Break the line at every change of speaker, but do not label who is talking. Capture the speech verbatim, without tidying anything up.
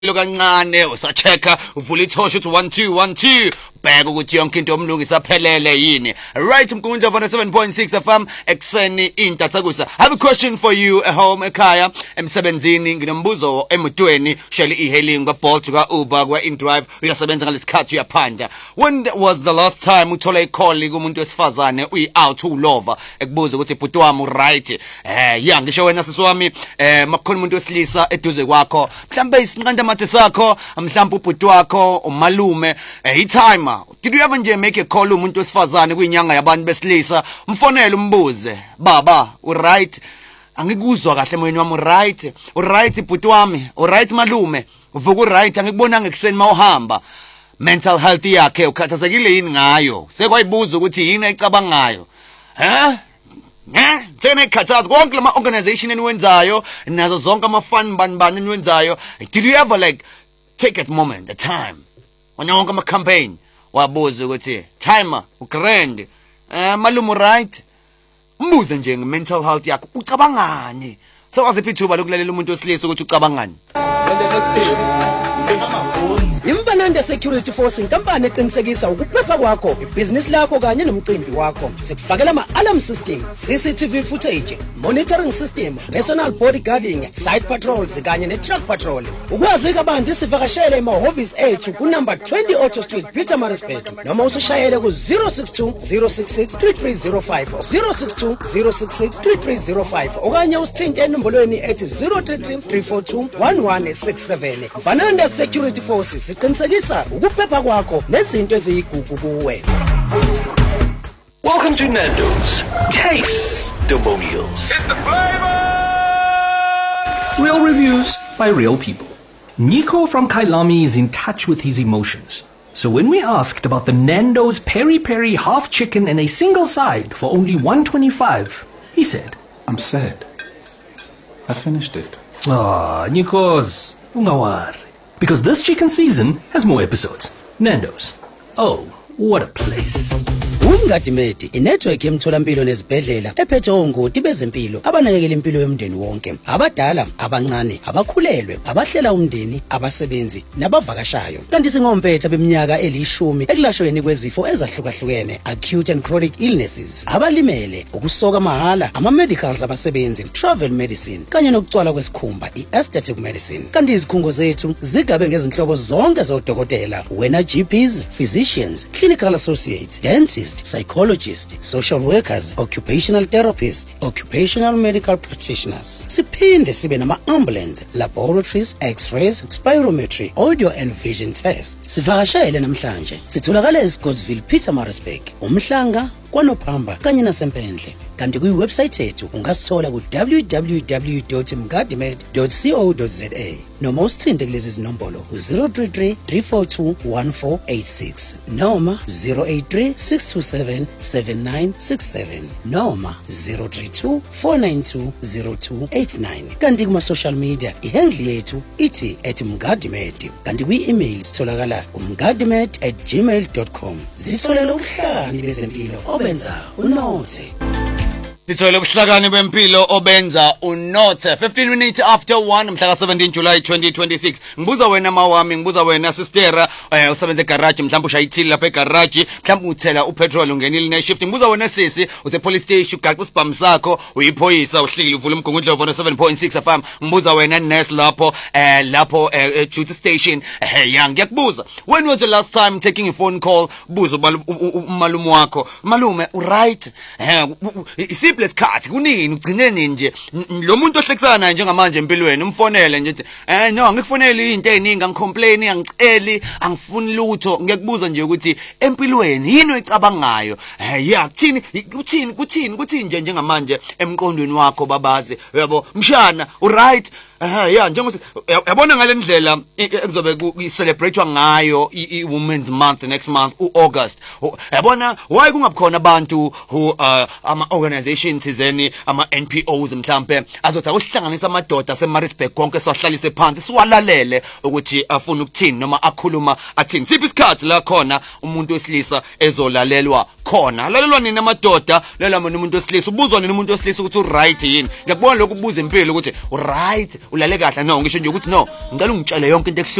lo kancane usachecka uvula ithosha uthi one two one two bheka ukuthi yonke into omlungu isaphelele yini. Right, Mkundla one oh seven point six F M ekseni intathakusa. I have a question for you at home ekhaya emsebenzini nginombuzo emotweni shele e-hailing kwa Bolt kwa Uber kwa InDrive uyasebenza ngalesikhathi uyaphanda. When was the last time uthola i-call kumuntu wesifazane uyi out ulova ekubuza ukuthi bhuti wami right eh ya ngisho wena sisiwami eh makukhona umuntu wesilisa eduze kwakho mhlambe isinqanda mathe sakho mhlambe ubhuti wakho umalume eh i-timer. Did you ever nje make a call umuntu wesifazane kuyinyanga yabantu besilisa umfonele umbuze baba u right angikuzwa kahle moyeni wami u right u right bhuti wami u right malume uvuka u right angikubonanga ekseni mawuhamba mental health yakhe ukhathazekile yini ngayo sekwayibuza ukuthi yini ayicabangayo eh eh sene khathaza konke lama organization eniwenzayo nazo zonke ama fun bani bani eniwenzayo. Did you ever like take a moment a time wonke ama campaign wabuza ukuthi timer ugrand eh malume right mbuze nje nge-mental health yakho ucabangani sokwazi phithuba lokulalela umuntu wesilisa ukuthi ucabangani.
Imfananda Security Force inkampani eqinisekisa ukuphepha kwakho ibhizinisi lakho kanye nomcimbi wakho. Sikufakela ama-alarm system, C C T V footage, monitoring system, personal bodyguarding, site patrols kanye ne-truck patrol. Ukwazi kabanzi sivakashele emahhovisi ethu kunumber twenty Auto Street, Pietermaritzburg, noma usishayele ku zero six two zero six six three three zero five zero six two zero six six three three zero five okanye usithinte enombolweni ethi zero three three three four two one one six seven. Imfananda Security Force siqinisekisa ukuphepha kwakho nezinto eziyigugu kuwe.
Welcome to Nando's Taste-Demonials.
It's the flavor!
Real reviews by real people. Nico from Kailami is in touch with his emotions. So when we asked about the Nando's Peri Peri half chicken and a single side for only one twenty-five, he said,
I'm sad. I finished it.
Ah, Nikos, ungawari. Because this chicken season has more episodes. Nando's. Oh, what a place.
Umgadimedi inetwork yemtholampilo nezibhedlela ephethe ongoti bezempilo abanakekela impilo yomndeni wonke, abadala, abancane, abakhulelwe, abahlela umndeni, abasebenzi nabavakashayo. Kanti singompetha beminyaka elishumi ekulashweni kwezifo ezahlukahlukene, acute and chronic illnesses, abalimele, ukusoka mahala, ama medicals abasebenzi, travel medicine kanye nokucwala kwesikhumba, i-aesthetic medicine. Kanti izikhungo zethu zigabe ngezinhlobo zonke zodokotela, wena G Ps, physicians, clinical associates, dentists, psychologists, social workers, occupational therapists, occupational medical practitioners. Siphinde sibe nama-ambulance, laboratories, x-rays, spirometry, audio and vision tests. Sivakashele namhlanje sitholakala eScottsville, Pietermaritzburg, uMhlanga, kwaNophamba kanye nasempendle. Kanti kwi-website yethu ungasithola ku w w w dot mgadimed dot co dot za noma usithinte kulezi zinombolo zero three three three four two one four eight six noma zero eight three six two seven seven nine six seven noma zero three two four nine two zero two eight nine. Kanti kuma-social media ihandle yethu ithi at mgadimed. Kanti kwi-email sitholakala umgadimed at gmail dot com. Zitholele ubuhlakani bezempilo obenza unothe.
Sithole ubuhlakani bempilo obenza unothe. fifteen minutes after one mhla ka seventeen July twenty twenty-six. Ngibuza wena mawami, ngibuza wena sistera eh usebenza egarage mhlawumbe ushayithile lapha egarage, mhlawumbe uthela upetrol ungenile ne shift. Ngibuza wena sisi use police station ugaxa isibhamu sakho uyiphoyisa uhlikile uvula umgungundlo one oh seven point six F M. Ngibuza wena nurse lapho eh lapho eh duty station eh ya ngiyakubuza, when was the last time taking a phone call buza umalume wakho, malume u right eh lesikhathi kunini ugcineni nje lo muntu ohlekisana njengamanje empilweni umfonele nje eh no ngikufonela into eziningi angicomplain angiceli angifuni lutho ngiyekubuza nje ukuthi empilweni yini oyicabangayo eh ya kuthini kuthini kuthini kuthini nje njengamanje emqondweni wakho babazi yabo mshana u right eh ya njengoba yabona ngalendlela ekuzobe ku-celebratewa ngayo i-Women's Month next month u-August. Yabona why kungabukhona abantu who ama organizations izeni ama N P Os mhlambe azothi akuhlanganisa amadoda aseMaritzburg konke siwahlalise phansi siwalalele ukuthi afuna ukuthini noma akhuluma athini. Siphi isikhathi la khona umuntu wesilisa ezolalelwa khona? Lalelwa nini amadoda, lalelwa umuntu wesilisa, ubuzwa nini umuntu wesilisa ukuthi u right yini? Ngiyakubona lokhu kubuza impilo ukuthi u right ulale kahle no ngisho nje ukuthi no ngicela ungitshele yonke into